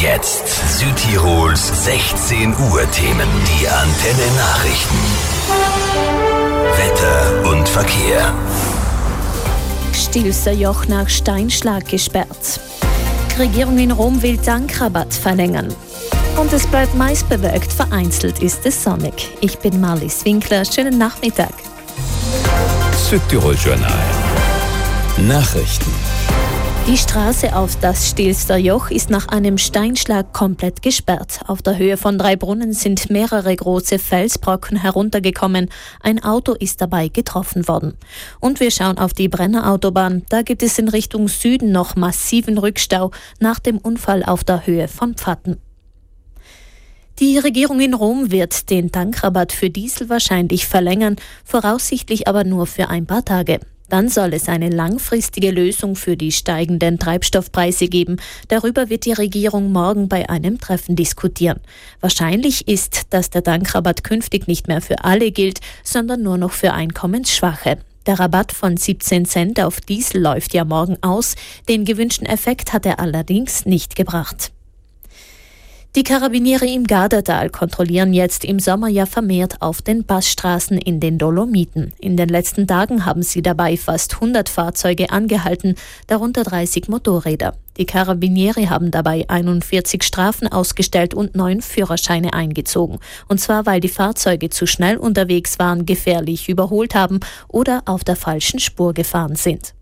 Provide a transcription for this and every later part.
Jetzt Südtirols 16 Uhr Themen. Die Antenne Nachrichten. Wetter und Verkehr. Stilfser Joch nach Steinschlag gesperrt. Regierung in Rom will Tankrabatt verlängern. Und es bleibt meist bewölkt, vereinzelt ist es sonnig. Ich bin Marlies Winkler, schönen Nachmittag. Südtirol Journal. Nachrichten. Die Straße auf das Stilfser Joch ist nach einem Steinschlag komplett gesperrt. Auf der Höhe von 3 Brunnen sind mehrere große Felsbrocken heruntergekommen. Ein Auto ist dabei getroffen worden. Und wir schauen auf die Brennerautobahn. Da gibt es in Richtung Süden noch massiven Rückstau nach dem Unfall auf der Höhe von Pfatten. Die Regierung in Rom wird den Tankrabatt für Diesel wahrscheinlich verlängern, voraussichtlich aber nur für ein paar Tage. Dann soll es eine langfristige Lösung für die steigenden Treibstoffpreise geben. Darüber wird die Regierung morgen bei einem Treffen diskutieren. Wahrscheinlich ist, dass der Tankrabatt künftig nicht mehr für alle gilt, sondern nur noch für Einkommensschwache. Der Rabatt von 17 Cent auf Diesel läuft ja morgen aus. Den gewünschten Effekt hat er allerdings nicht gebracht. Die Karabiniere im Gardatal kontrollieren jetzt im Sommer ja vermehrt auf den Passstraßen in den Dolomiten. In den letzten Tagen haben sie dabei fast 100 Fahrzeuge angehalten, darunter 30 Motorräder. Die Karabiniere haben dabei 41 Strafen ausgestellt und 9 Führerscheine eingezogen. Und zwar, weil die Fahrzeuge zu schnell unterwegs waren, gefährlich überholt haben oder auf der falschen Spur gefahren sind.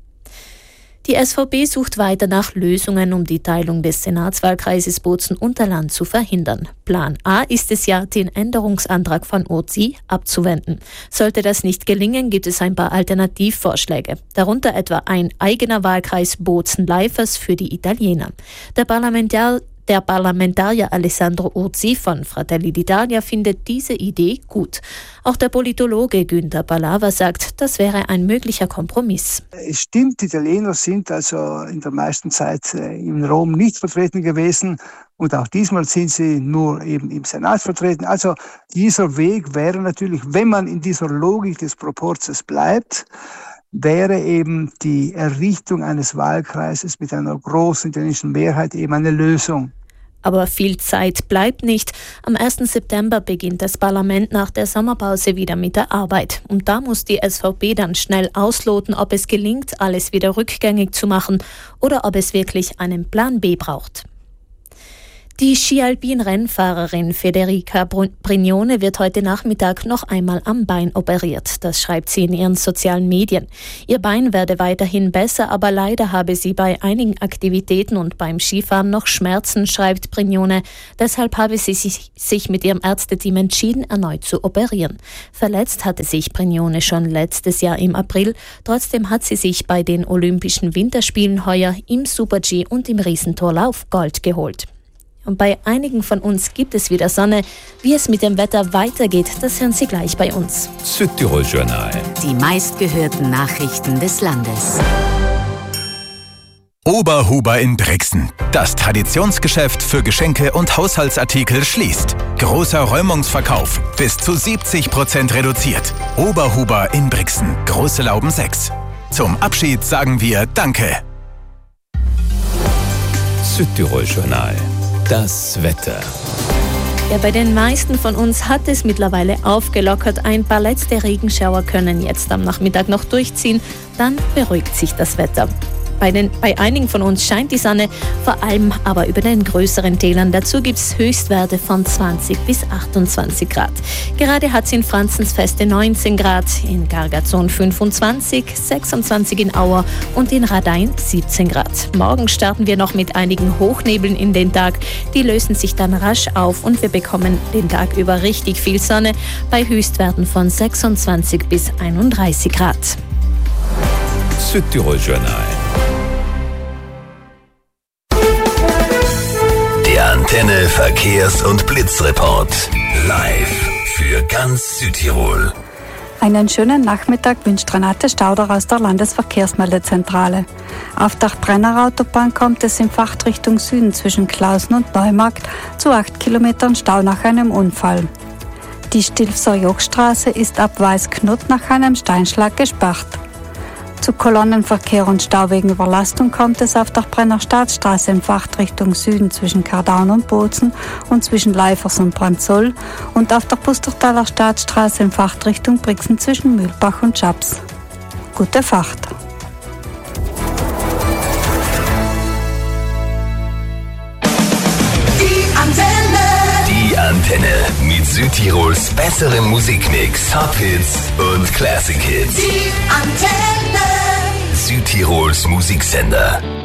Die SVP sucht weiter nach Lösungen, um die Teilung des Senatswahlkreises Bozen-Unterland zu verhindern. Plan A ist es ja, den Änderungsantrag von OZI abzuwenden. Sollte das nicht gelingen, gibt es ein paar Alternativvorschläge. Darunter etwa ein eigener Wahlkreis Bozen-Leifers für die Italiener. Der Parlamentarier Alessandro Urzi von Fratelli d'Italia findet diese Idee gut. Auch der Politologe Günter Balava sagt, das wäre ein möglicher Kompromiss. Es stimmt, die Italiener sind also in der meisten Zeit in Rom nicht vertreten gewesen und auch diesmal sind sie nur eben im Senat vertreten. Also dieser Weg wäre natürlich, wenn man in dieser Logik des Proporzes bleibt, wäre eben die Errichtung eines Wahlkreises mit einer großen italienischen Mehrheit eben eine Lösung. Aber viel Zeit bleibt nicht. Am 1. September beginnt das Parlament nach der Sommerpause wieder mit der Arbeit. Und da muss die SVP dann schnell ausloten, ob es gelingt, alles wieder rückgängig zu machen oder ob es wirklich einen Plan B braucht. Die Ski-Alpin-Rennfahrerin Federica Brignone wird heute Nachmittag noch einmal am Bein operiert. Das schreibt sie in ihren sozialen Medien. Ihr Bein werde weiterhin besser, aber leider habe sie bei einigen Aktivitäten und beim Skifahren noch Schmerzen, schreibt Brignone. Deshalb habe sie sich mit ihrem Ärzteteam entschieden, erneut zu operieren. Verletzt hatte sich Brignone schon letztes Jahr im April. Trotzdem hat sie sich bei den Olympischen Winterspielen heuer im Super-G und im Riesentorlauf Gold geholt. Und bei einigen von uns gibt es wieder Sonne. Wie es mit dem Wetter weitergeht, das hören Sie gleich bei uns. Südtirol Journal. Die meistgehörten Nachrichten des Landes. Oberhuber in Brixen. Das Traditionsgeschäft für Geschenke und Haushaltsartikel schließt. Großer Räumungsverkauf. Bis zu 70% reduziert. Oberhuber in Brixen. Große Lauben 6. Zum Abschied sagen wir Danke. Südtirol Journal. Das Wetter. Ja, bei den meisten von uns hat es mittlerweile aufgelockert. Ein paar letzte Regenschauer können jetzt am Nachmittag noch durchziehen. Dann beruhigt sich das Wetter. Bei einigen von uns scheint die Sonne, vor allem aber über den größeren Tälern. Dazu gibt es Höchstwerte von 20 bis 28 Grad. Gerade hat es in Franzensfeste 19 Grad, in Gargazon 25, 26 in Auer und in Radein 17 Grad. Morgen starten wir noch mit einigen Hochnebeln in den Tag. Die lösen sich dann rasch auf und wir bekommen den Tag über richtig viel Sonne bei Höchstwerten von 26 bis 31 Grad. Südtirol Journal. Der Antenne Verkehrs- und Blitzreport. Live für ganz Südtirol. Einen schönen Nachmittag wünscht Renate Stauder aus der Landesverkehrsmeldezentrale. Auf der Brennerautobahn kommt es in Fachrichtung Süden zwischen Klausen und Neumarkt zu 8 Kilometern Stau nach einem Unfall. Die Stilfser Jochstraße ist ab Weißknott nach einem Steinschlag gesperrt. Zu Kolonnenverkehr und Stau wegen Überlastung kommt es auf der Brenner Staatsstraße in Fahrtrichtung Süden zwischen Kardaun und Bozen und zwischen Leifers und Brandsoll und auf der Pustertaler Staatsstraße in Fahrtrichtung Brixen zwischen Mühlbach und Schaps. Gute Fahrt! Die Antenne mit Südtirols besserem Musikmix, Top-Hits und Classic-Hits. Die Antenne. Südtirols Musiksender.